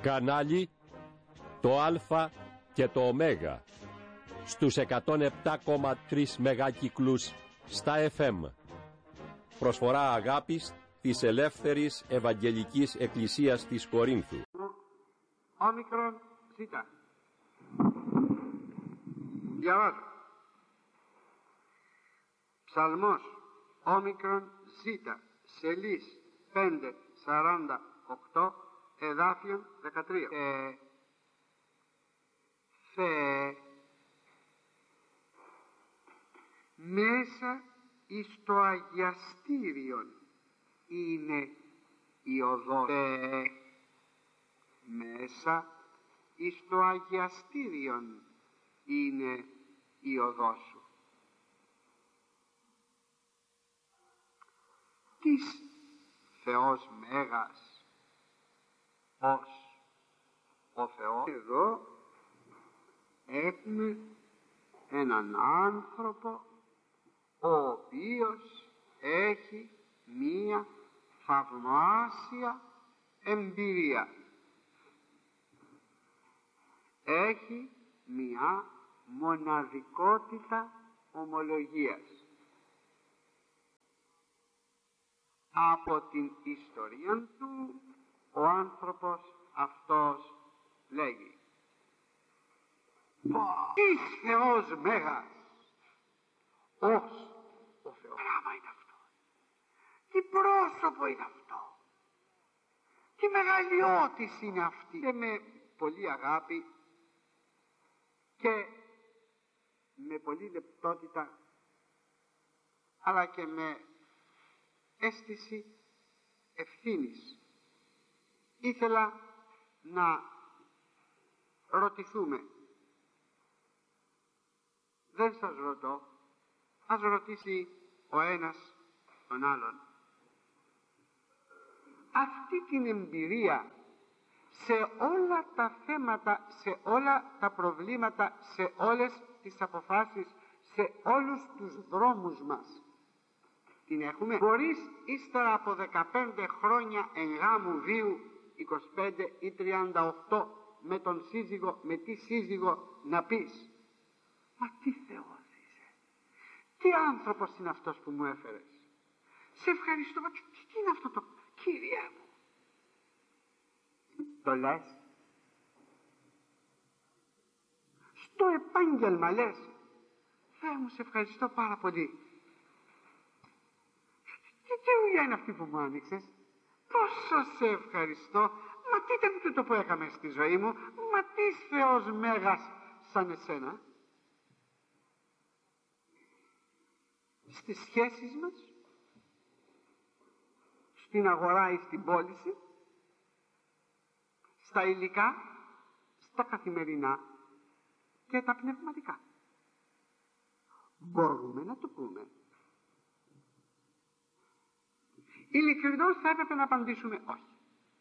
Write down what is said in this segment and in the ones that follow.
Κανάλι το Α και το Ω στους 107,3 μεγάκυκλους στα FM. Προσφορά αγάπης της Ελεύθερης Ευαγγελικής Εκκλησίας της Κορίνθου. Όμικρον Ζήτα. Διαβάζω. Ψαλμός Όμικρον Ζήτα, σελίς 548, εδάφιον 13. Θεέ, μέσα εις το αγιαστήριον είναι η οδός. Θεέ, μέσα εις το αγιαστήριον είναι η οδός σου. Της Θεός Μέγας ως ο Θεός. Εδώ έχουμε έναν άνθρωπο ο οποίος έχει μία θαυμάσια εμπειρία. Έχει μία μοναδικότητα ομολογίας. Από την ιστορία του ο άνθρωπος αυτός λέγει: «Της Θεός Μέγας ως ο Θεός». Πράγμα είναι αυτό. Τι πρόσωπο είναι αυτό. Τι μεγαλειώτης είναι αυτή. Και με πολύ αγάπη και με πολύ λεπτότητα, αλλά και με αίσθηση ευθύνης, ήθελα να ρωτηθούμε. Δεν σας ρωτώ, ας ρωτήσει ο ένας τον άλλον. Αυτή την εμπειρία σε όλα τα θέματα, σε όλα τα προβλήματα, σε όλες τις αποφάσεις, σε όλους τους δρόμους μας, την έχουμε. Μπορείς ύστερα από 15 χρόνια εγγάμου βίου, 25 ή 38, με τον σύζυγο, με τη σύζυγο, να πεις: «Μα τι Θεός είσαι, τι άνθρωπος είναι αυτός που μου έφερες, σε ευχαριστώ, τι είναι αυτό το Κύριε μου». Το λες? Στο επάγγελμα λες: «Θεέ μου, σε ευχαριστώ πάρα πολύ. Τι δουλειά είναι αυτή που μου άνοιξες, πόσο σε ευχαριστώ, μα τι ήταν τούτο που έκαμε στη ζωή μου, μα τι Θεός Μέγας σαν εσένα». Στις σχέσεις μας, στην αγορά ή στην πώληση, στα υλικά, στα καθημερινά και τα πνευματικά, μπορούμε να το πούμε. Ειλικρινώς θα έπρεπε να απαντήσουμε όχι.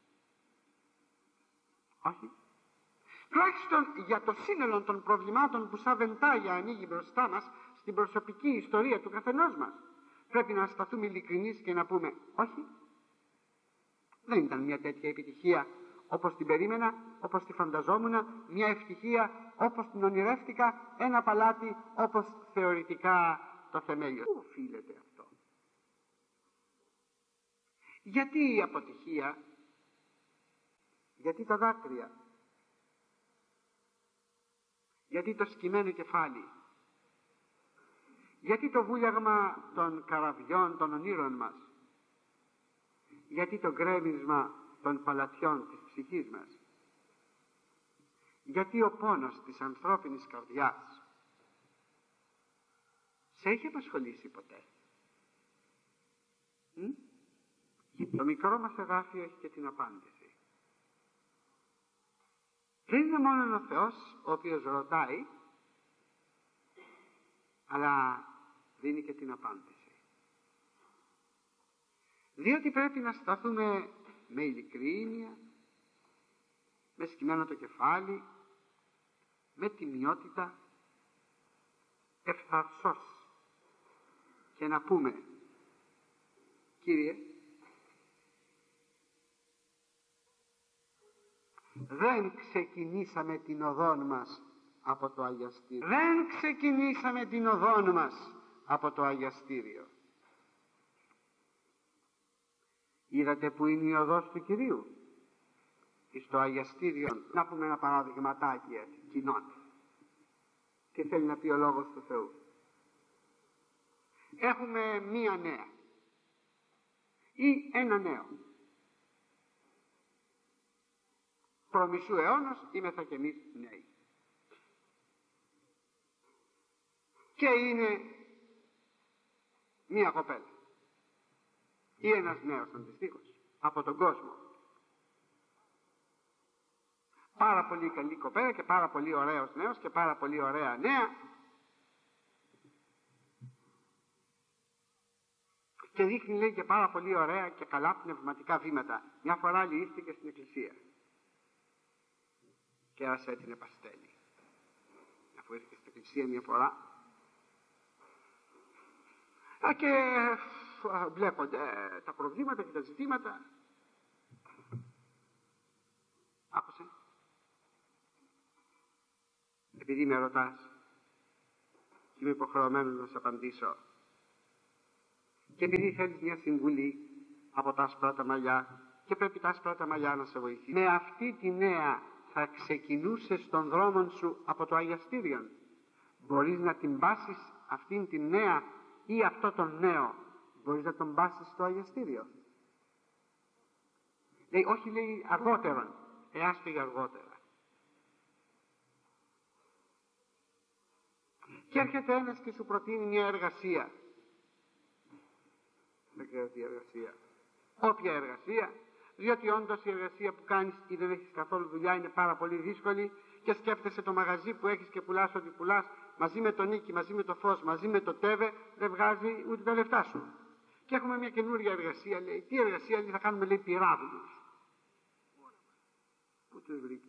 Όχι. Τουλάχιστον για το σύνολο των προβλημάτων που σαν βεντάγια ανοίγει μπροστά μας στην προσωπική ιστορία του καθενός μας, πρέπει να σταθούμε ειλικρινείς και να πούμε όχι. Δεν ήταν μια τέτοια επιτυχία όπως την περίμενα, όπως τη φανταζόμουν, μια ευτυχία όπως την ονειρεύτηκα, ένα παλάτι όπως θεωρητικά το θεμέλιο. Πού οφείλεται αυτό? Γιατί η αποτυχία, γιατί τα δάκρυα, γιατί το σκυμμένο κεφάλι, γιατί το βούλιαγμα των καραβιών των ονείρων μας, γιατί το γκρέμισμα των παλατιών της ψυχής μας, γιατί ο πόνος της ανθρώπινης καρδιάς σε έχει απασχολήσει ποτέ? Το μικρό μας εδάφιο έχει και την απάντηση. Δεν είναι μόνο ο Θεός ο οποίος ρωτάει, αλλά δίνει και την απάντηση. Διότι πρέπει να σταθούμε με ειλικρίνεια, με σκυμμένο το κεφάλι, με τιμιότητα, ευθαρσός, και να πούμε: Κύριε, Δεν ξεκινήσαμε την οδόν μας από το αγιαστήριο. Δεν ξεκινήσαμε την οδόν μας από το αγιαστήριο. Είδατε που είναι η οδός του Κυρίου? Στο αγιαστήριο. Να πούμε ένα παραδειγματάκι έτσι, κοινών. Τι θέλει να πει ο Λόγος του Θεού? Έχουμε μία νέα ή ένα νέο. Προμισού αιώνος είμεθα κι εμείς νέοι. Και είναι μία κοπέλα ή ένας νέος αντιστοίχως από τον κόσμο. Πάρα πολύ καλή κοπέλα και πάρα πολύ ωραίος νέος και πάρα πολύ ωραία νέα. Και δείχνει, λέει, και πάρα πολύ ωραία και καλά πνευματικά βήματα. Μια φορά λυήστηκε στην εκκλησία και άσε έτεινε παστέλι. Αφού ήρθε στην εκκλησία μια φορά και βλέπονται τα προβλήματα και τα ζητήματα. Άκουσε. Επειδή με ρωτάς και είμαι υποχρεωμένος να σε απαντήσω, και επειδή θέλεις μια συμβουλή από τα άσπρα τα μαλλιά και πρέπει τα άσπρα τα μαλλιά να σε βοηθήσει, με αυτή τη νέα θα ξεκινούσες τον δρόμο σου από το αγιαστήριο? Μπορείς να την πάσεις αυτήν την νέα ή αυτό τον νέο, μπορείς να τον πάσεις στο αγιαστήριο? Λέει, όχι, λέει, αργότερον. Ας πήγε αργότερα. Και έρχεται ένας και σου προτείνει μια εργασία. Δεν ξέρω τι εργασία. Όποια εργασία, διότι όντως η εργασία που κάνεις ή δεν έχεις καθόλου δουλειά είναι πάρα πολύ δύσκολη και σκέφτεσαι το μαγαζί που έχεις και πουλάς ό,τι πουλάς, μαζί με τον νίκη, μαζί με το φως, μαζί με το τέβε, δεν βγάζει ούτε τα λεφτά σου. Και έχουμε μια καινούργια εργασία, λέει. Τι εργασία? Λέει, θα κάνουμε, λέει, πυράβλους. Πού τους βρήκες?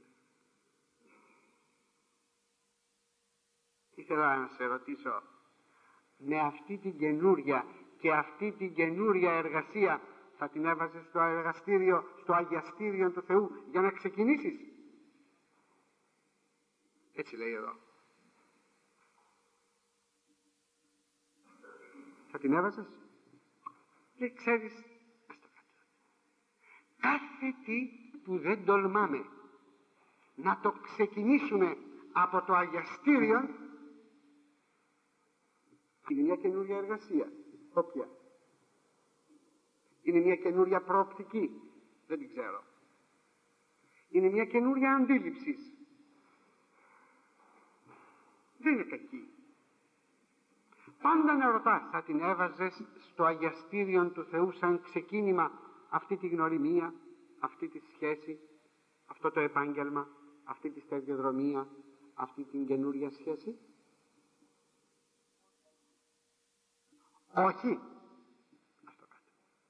Ήθελα να σε ρωτήσω, με αυτή την καινούρια και αυτή την καινούρια εργασία θα την έβαζες στο εργαστήριο, στο αγιαστήριο του Θεού για να ξεκινήσεις? Έτσι λέει εδώ. Θα την έβαζες? Και ξέρεις, κάθε τι που δεν τολμάμε να το ξεκινήσουμε από το αγιαστήριο είναι μια καινούρια εργασία. Όποια? Είναι μια καινούρια προοπτική. Δεν την ξέρω. Είναι μια καινούρια αντίληψη. Δεν είναι κακή. Πάντα να ρωτάς, θα την έβαζες στο αγιαστήριο του Θεού σαν ξεκίνημα αυτή τη γνωριμία, αυτή τη σχέση, αυτό το επάγγελμα, αυτή τη σταδιοδρομία, αυτή την καινούρια σχέση? Όχι. Αυτό κάτω.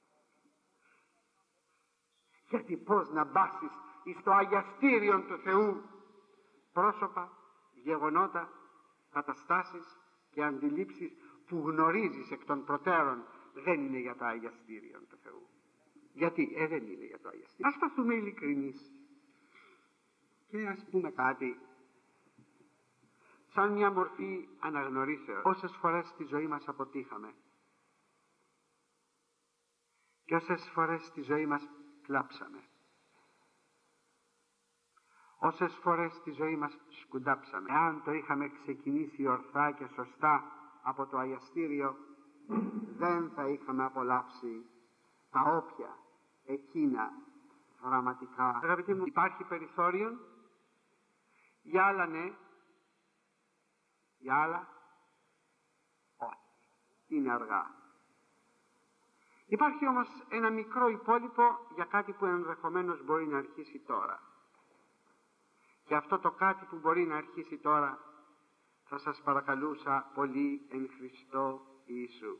Γιατί πώς να μπάσεις στο αγιαστήριο του Θεού πρόσωπα, γεγονότα, καταστάσεις και αντιλήψεις που γνωρίζεις εκ των προτέρων δεν είναι για το αγιαστήριο του Θεού? Γιατί δεν είναι για το αγιαστήριο. Ας σταθούμε ειλικρινείς και ας πούμε κάτι σαν μια μορφή αναγνωρίσεως. Όσες φορές στη ζωή μας αποτύχαμε και όσες φορές στη ζωή μας κλάψαμε, όσες φορές στη ζωή μας σκουντάψαμε, εάν το είχαμε ξεκινήσει ορθά και σωστά από το αγιαστήριο, δεν θα είχαμε απολαύσει τα όποια εκείνα δραματικά. Αγαπητοί μου, υπάρχει περιθώριο για άλλα ναι, για άλλα όχι. Είναι αργά. Υπάρχει όμως ένα μικρό υπόλοιπο για κάτι που ενδεχομένως μπορεί να αρχίσει τώρα. Και αυτό το κάτι που μπορεί να αρχίσει τώρα θα σας παρακαλούσα πολύ εν Χριστώ Ιησού.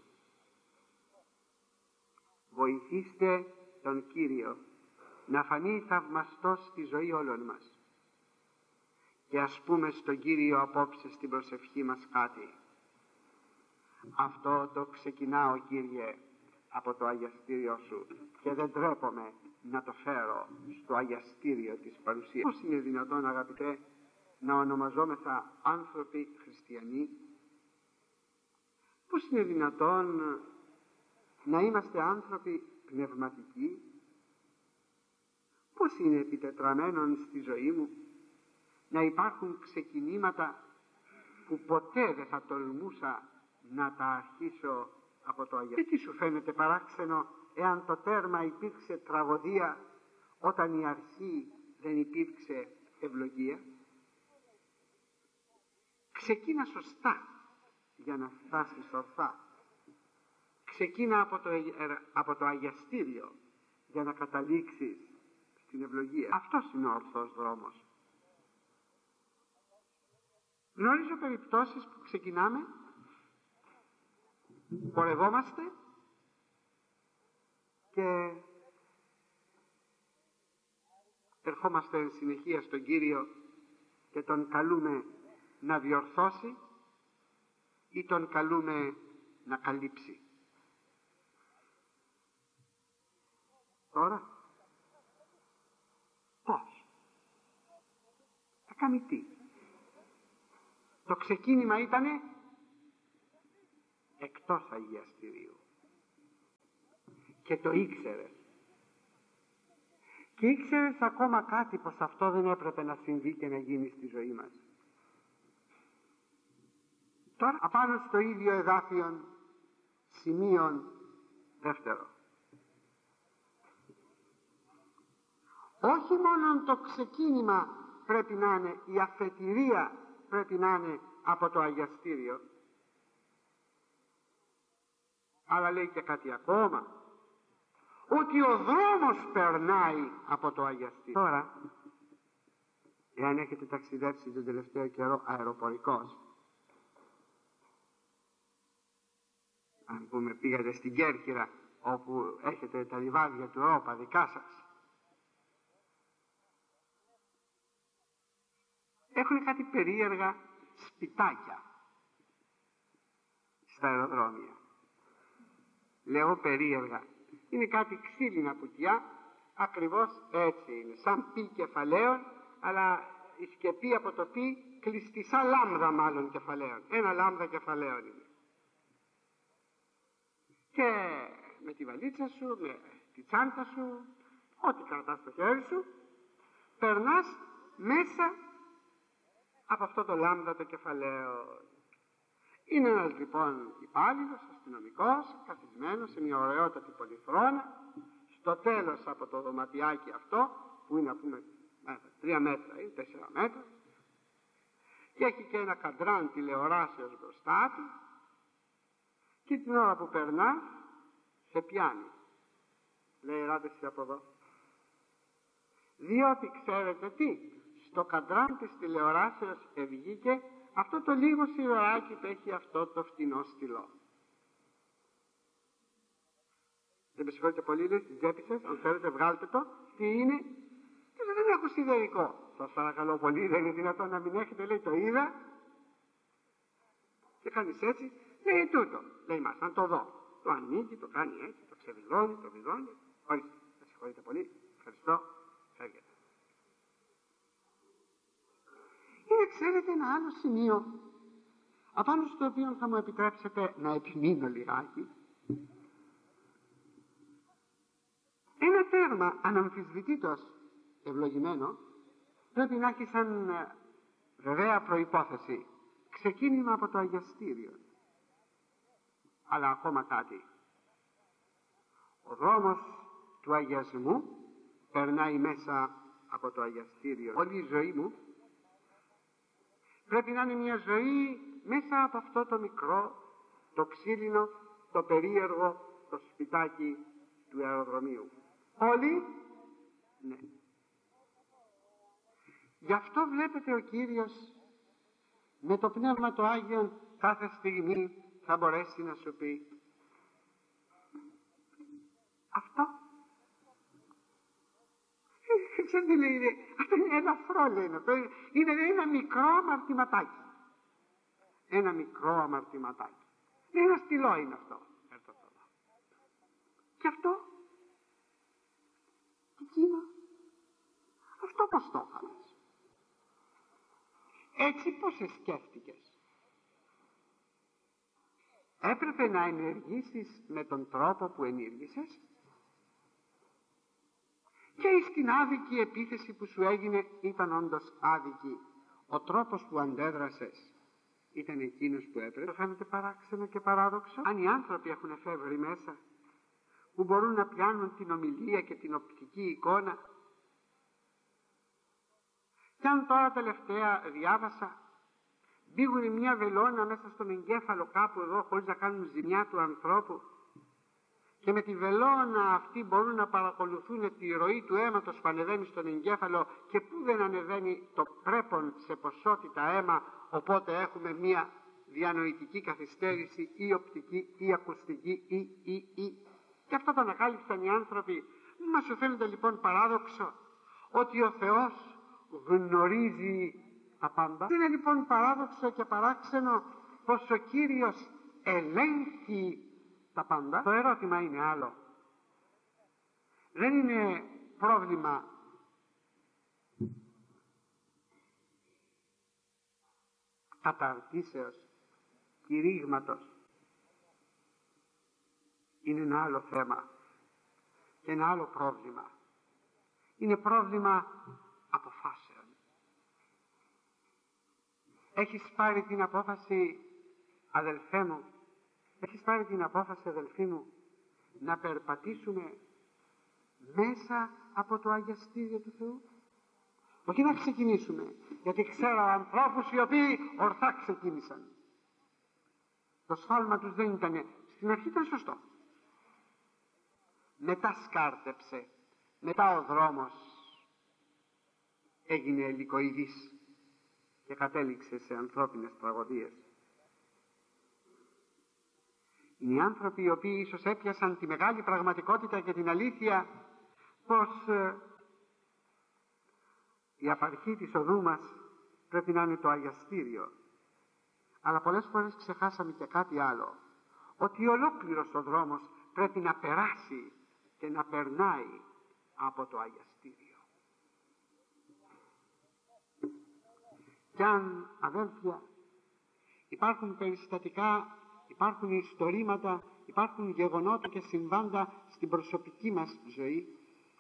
Βοηθήστε τον Κύριο να φανεί θαυμαστός στη ζωή όλων μας. Και ας πούμε στον Κύριο απόψε στην προσευχή μας κάτι. Αυτό το ξεκινάω, Κύριε, από το αγιαστήριο Σου και δεν τρέπομαι να το φέρω στο αγιαστήριο της παρουσίας. Πώς είναι δυνατόν, αγαπητέ, να ονομαζόμεθα άνθρωποι χριστιανοί? Πώς είναι δυνατόν να είμαστε άνθρωποι πνευματικοί? Πώς είναι επιτετραμένον στη ζωή μου να υπάρχουν ξεκινήματα που ποτέ δεν θα τολμούσα να τα αρχίσω από το αγιαστήριο? Τι σου φαίνεται παράξενο εάν το τέρμα υπήρξε τραγωδία όταν η αρχή δεν υπήρξε ευλογία? Ξεκίνα σωστά για να φτάσεις ορθά. Ξεκίνα από το αγιαστήριο για να καταλήξεις στην ευλογία. Αυτός είναι ο ορθός δρόμος. Γνωρίζω περιπτώσεις που ξεκινάμε, πορευόμαστε και ερχόμαστε εν συνεχεία στον Κύριο και τον καλούμε να διορθώσει ή τον καλούμε να καλύψει. Τώρα πώς? Θα κάνει τι? Το ξεκίνημα ήτανε εκτός αγιαστηρίου και το ήξερες. Και ήξερες ακόμα κάτι, πως αυτό δεν έπρεπε να συμβεί και να γίνει στη ζωή μας. Τώρα απάνω στο ίδιο εδάφιον σημείον δεύτερο. Όχι μόνο το ξεκίνημα πρέπει να είναι, η αφετηρία πρέπει να είναι από το αγιαστήριο, αλλά λέει και κάτι ακόμα, ότι ο δρόμος περνάει από το αγιαστήριο. Τώρα, εάν έχετε ταξιδέψει τον τελευταίο καιρό αεροπορικός, αν πούμε πήγατε στην Κέρκυρα όπου έχετε τα λιβάδια του ΟΠΑ δικά σας, έχουν κάτι περίεργα σπιτάκια στα αεροδρόμια. Λέω περίεργα, είναι κάτι ξύλινα κουτιά, ακριβώς έτσι είναι, σαν πι κεφαλαίων, αλλά η σκεπή από το πι κλειστή, σαν λάμδα μάλλον κεφαλαίων, ένα λάμδα κεφαλαίων είναι. Και με τη βαλίτσα σου, με τη τσάντα σου, ό,τι κρατάς στο χέρι σου, περνάς μέσα από αυτό το λάμδα το κεφαλαίο. Είναι ένας λοιπόν υπάλληλος, αστυνομικός, καθισμένος σε μια ωραιότατη πολυθρόνα, στο τέλος από το δωματιάκι αυτό, που είναι, να πούμε, 3 μέτρα ή 4 μέτρα, και έχει και ένα καντράν τηλεοράσεως μπροστά του, και την ώρα που περνά σε πιάνει. Λέει, ελάτε εσείς από εδώ. Διότι ξέρετε τι, στο καντράν της τηλεοράσεως βγήκε αυτό το λίγο σιδεράκι που έχει αυτό το φτηνό στυλό. Δεν με συγχωρείτε πολύ, λέει, στις τσέπη σας, αν θέλετε βγάλτε το. Τι είναι? Δεν έχω σιδερικό. Σας παρακαλώ πολύ, δεν είναι δυνατόν να μην έχετε? Λέει, το είδα. Και κάνεις έτσι, λέει, τούτο. Λέει, μας, αν το δω. Το ανοίγει, το κάνει έτσι, το ξεβιδώνει, το βιδώνει. Ορίστε, με συγχωρείτε πολύ, ευχαριστώ, φεύγετε. Είναι, ξέρετε, ένα άλλο σημείο, απάνω στο οποίο θα μου επιτρέψετε να επιμείνω λιγάκι. Ένα τέρμα αναμφισβητήτως ευλογημένο πρέπει να έχει σαν βεβαία προϋπόθεση ξεκίνημα από το αγιαστήριο. Αλλά ακόμα κάτι. Ο δρόμος του αγιασμού περνάει μέσα από το αγιαστήριο. Όλη η ζωή μου πρέπει να είναι μια ζωή μέσα από αυτό το μικρό, το ξύλινο, το περίεργο, το σπιτάκι του αεροδρομίου. Όλοι, ναι. Γι' αυτό βλέπετε ο Κύριος με το Πνεύμα το Άγιον κάθε στιγμή θα μπορέσει να σου πει αυτό. Ξέρετε, λέει, αυτό είναι ελαφρό, λέει, είναι ένα μικρό αμαρτηματάκι. Ένα μικρό αμαρτηματάκι. Ένα στυλό είναι αυτό. Και αυτό, τι Εκείνο, αυτό πως το έκανες? Έτσι πως σκέφτηκες? Έπρεπε να ενεργήσεις με τον τρόπο που ενήργησες? Και στην άδικη επίθεση που σου έγινε ήταν όντως άδικη? Ο τρόπος που αντέδρασες ήταν εκείνος που έπρεπε? Φαίνεται παράξενο και παράδοξο. Αν οι άνθρωποι έχουν εφεύρει μέσα που μπορούν να πιάνουν την ομιλία και την οπτική εικόνα, κι αν τώρα τελευταία διάβασα μπήγουν μια βελόνα μέσα στον εγκέφαλο κάπου εδώ χωρίς να κάνουν ζημιά του ανθρώπου, και με τη βελόνα αυτή μπορούν να παρακολουθούν τη ροή του αίματος που ανεβαίνει στον εγκέφαλο και που δεν ανεβαίνει το πρέπον σε ποσότητα αίμα, οπότε έχουμε μια διανοητική καθυστέρηση ή οπτική ή ακουστική ή. Και αυτό το ανακάλυψαν οι άνθρωποι. Μας σου φαίνεται λοιπόν παράδοξο ότι ο Θεός γνωρίζει τα πάντα? Είναι λοιπόν παράδοξο και παράξενο πως ο Κύριος ελέγχει τα πάντα? Το ερώτημα είναι άλλο. Δεν είναι πρόβλημα καταρτήσεως, κηρύγματος. Είναι ένα άλλο θέμα και ένα άλλο πρόβλημα. Είναι πρόβλημα αποφάσεων. Έχεις πάρει την απόφαση, αδελφέ μου, έχεις πάρει την απόφαση, αδελφή μου, να περπατήσουμε μέσα από το αγιαστήριο του Θεού? Όχι να ξεκινήσουμε, γιατί ξέρω ανθρώπους οι οποίοι ορθά ξεκίνησαν. Το σφάλμα τους δεν ήταν, στην αρχή ήταν σωστό. Μετά σκάρτεψε, μετά ο δρόμος έγινε ελικοειδής και κατέληξε σε ανθρώπινες τραγωδίες. Είναι οι άνθρωποι οι οποίοι ίσως έπιασαν τη μεγάλη πραγματικότητα και την αλήθεια πως η απαρχή της οδού μας πρέπει να είναι το αγιαστήριο. Αλλά πολλές φορές ξεχάσαμε και κάτι άλλο, ότι ολόκληρος ο δρόμος πρέπει να περάσει και να περνάει από το αγιαστήριο. Κι αν, αδέλφια, υπάρχουν περιστατικά, υπάρχουν ιστορήματα, υπάρχουν γεγονότα και συμβάντα στην προσωπική μας ζωή,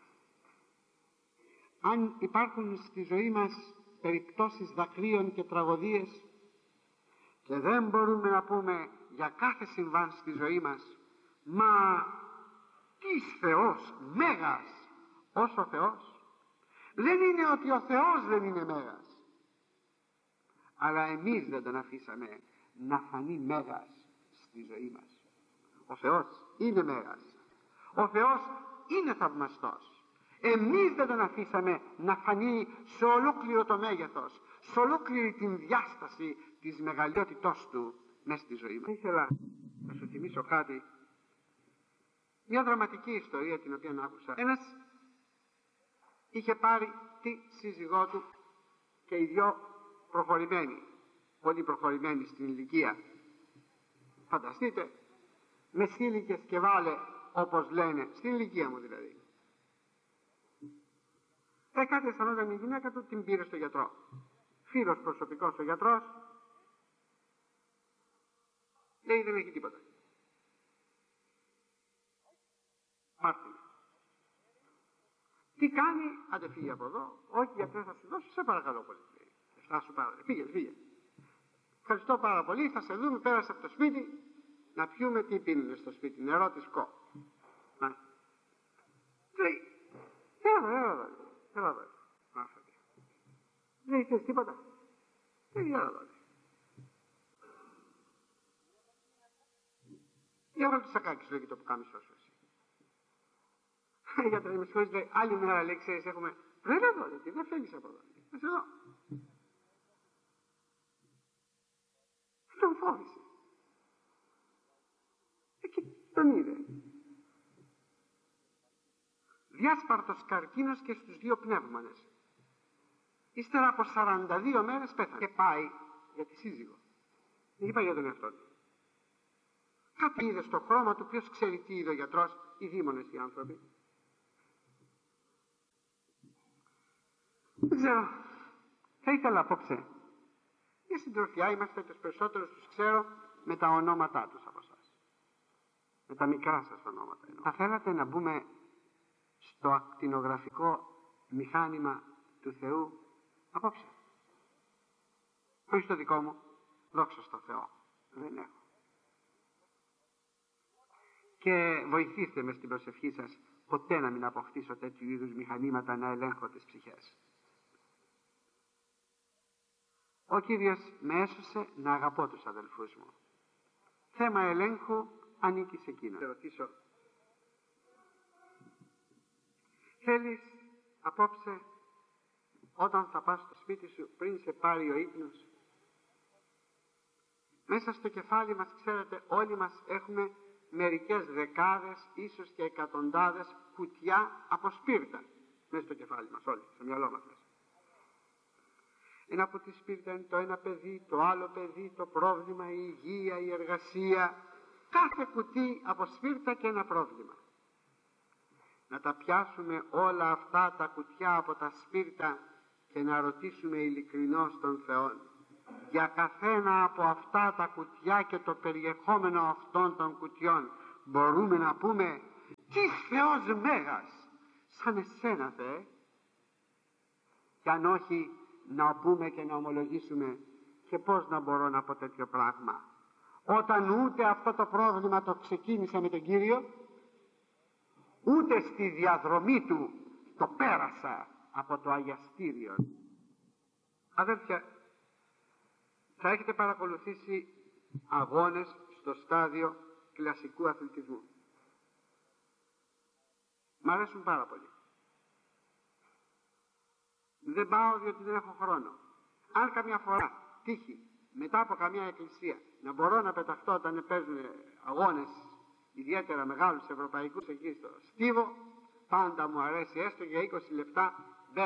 αν υπάρχουν στη ζωή μας περιπτώσεις δακρύων και τραγωδίες, και δεν μπορούμε να πούμε για κάθε συμβάν στη ζωή μας, μα της Θεός μέγας ως ο Θεός? Δεν είναι ότι ο Θεός δεν είναι μέγας, αλλά εμείς δεν τον αφήσαμε να φανεί μέγας στη ζωή μας. Ο Θεός είναι μέγας, ο Θεός είναι θαυμαστός. Εμείς δεν τον αφήσαμε να φανεί σε ολόκληρο το μέγεθος, σε ολόκληρη την διάσταση της μεγαλειότητός του μέσα στη ζωή μας. Ήθελα να σου θυμίσω κάτι, μια δραματική ιστορία την οποία άκουσα. Ένας είχε πάρει τη σύζυγό του και οι δυο προχωρημένοι, πολύ προχωρημένοι στην ηλικία. Φανταστείτε, μεσήλικες και βάλε, όπως λένε, στην ηλικία μου δηλαδή. Κάτι αισθανόταν η γυναίκα του, την πήρε στο γιατρό. Φίλος προσωπικός ο γιατρός, λέει δεν έχει τίποτα. Πάρτε. Τι κάνει? Άντε φύγε από εδώ. Όχι, γιατρέ, θα σου δώσω, σε παρακαλώ πολύ. Θα σου πάρω. Φύγε. Ευχαριστώ πάρα πολύ, θα σε δούμε, πέρασε από το σπίτι, να πιούμε. Τι πίνουν στο σπίτι? Νερό της ΚΟ. Λέει, έλα εδώ. Δεν θες τίποτα? Έλα εδώ. Για βάλε το σακάκι σου, λέγει το πουκάμισό σου. Γιατρέ, με συγχωρείς, λέει, άλλη μέρα, λέει, ξέρεις, έχουμε... Δεν εδώ, λέει, δεν φεύγεις από εδώ. Είσαι εδώ. Τον φόβησε. Και τον είδε. Διάσπαρτος καρκίνος και στους δύο πνεύμονες. Ύστερα από 42 μέρες πέθανε. Και πάει για τη σύζυγο. Δεν είπα για τον εαυτό του. Κάτι είδε στο χρώμα του, ποιος ξέρει τι είδε ο γιατρός, οι δήμονες οι άνθρωποι. Δεν ξέρω. Θα ήθελα απόψε. Για συντροφιά είμαστε, τους περισσότερους τους ξέρω με τα ονόματά τους από εσάς. Με τα μικρά σας ονόματα. Θα θέλατε να μπούμε στο ακτινογραφικό μηχάνημα του Θεού απόψε? Όχι στο δικό μου, δόξα στο Θεό, δεν έχω. Και βοηθήστε με στην προσευχή σας ποτέ να μην αποκτήσω τέτοιου είδους μηχανήματα να ελέγχω τις ψυχές. Ο Κύριος με έσωσε να αγαπώ τους αδελφούς μου. Θέμα ελέγχου ανήκει σε εκείνο. Θα ρωτήσω, θέλεις απόψε όταν θα πας στο σπίτι σου πριν σε πάρει ο ύπνος? Μέσα στο κεφάλι μας, ξέρετε, όλοι μας έχουμε μερικές δεκάδες, ίσως και εκατοντάδες κουτιά από σπίρτα μέσα στο κεφάλι μας, όλοι, στο μυαλό μας μέσα. Ένα από τη σπίρτα είναι το ένα παιδί, το άλλο παιδί, το πρόβλημα, η υγεία, η εργασία. Κάθε κουτί από σπίρτα και ένα πρόβλημα. Να τα πιάσουμε όλα αυτά τα κουτιά από τα σπίρτα και να ρωτήσουμε ειλικρινώς τον Θεό για καθένα από αυτά τα κουτιά και το περιεχόμενο αυτών των κουτιών. Μπορούμε να πούμε τι Θεός Μέγας σαν εσένα, Θεέ? Και αν όχι, να πούμε και να ομολογήσουμε, και πώς να μπορώ να πω τέτοιο πράγμα όταν ούτε αυτό το πρόβλημα το ξεκίνησα με τον Κύριο, ούτε στη διαδρομή του το πέρασα από το αγιαστήριο. Αδέρφια, θα έχετε παρακολουθήσει αγώνες στο στάδιο κλασικού αθλητισμού. Μ' αρέσουν πάρα πολύ. Δεν πάω διότι δεν έχω χρόνο. Αν καμιά φορά τύχει μετά από καμιά εκκλησία να μπορώ να πεταχτώ όταν παίζουν αγώνες ιδιαίτερα μεγάλους ευρωπαϊκούς εκεί στο Στίβο, πάντα μου αρέσει έστω για 20 λεπτά